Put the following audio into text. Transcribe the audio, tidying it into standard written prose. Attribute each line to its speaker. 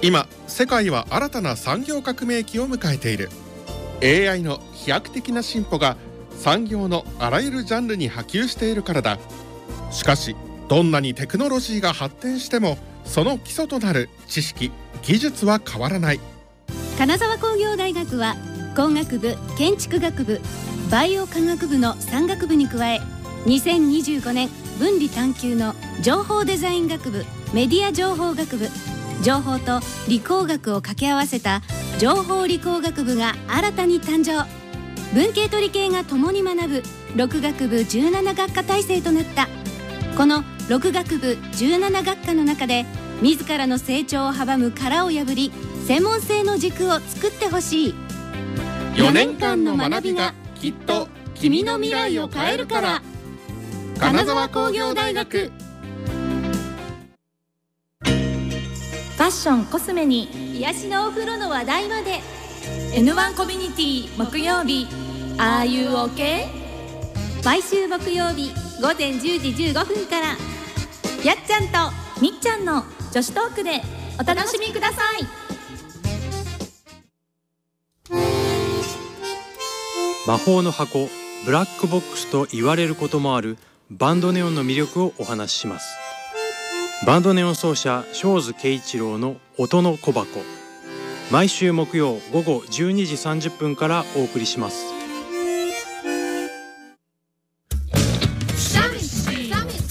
Speaker 1: 今世界は新たな産業革命期を迎えている。 AI の飛躍的な進歩が産業のあらゆるジャンルに波及しているからだ。しかしどんなにテクノロジーが発展してもその基礎となる知識・技術は変わらない。
Speaker 2: 金沢工業大学は工学部、建築学部、バイオ科学部の3学部に加え、2025年分離探究の情報デザイン学部、メディア情報学部、情報と理工学を掛け合わせた情報理工学部が新たに誕生。文系と理系が共に学ぶ6学部17学科体制となった。この6学部17学科の中で自らの成長を阻む殻を破り、専門性の軸を作ってほしい。
Speaker 1: 4年間の学びがきっと君の未来を変えるから。金沢工業大学。
Speaker 3: ファッション、コスメに
Speaker 2: 癒しのお風呂の話題まで。
Speaker 3: N1 コミュニティ木曜日 Are you OK?
Speaker 2: 毎週木曜日午前10時15分から、やっちゃんと
Speaker 3: みっちゃんの女子トークでお楽しみください。
Speaker 4: 魔法の箱、ブラックボックスと言われることもあるバンドネオンの魅力をお話しします。バンドネオン奏者庄司圭一郎の音の小箱、毎週木曜午後12時30分からお送りします。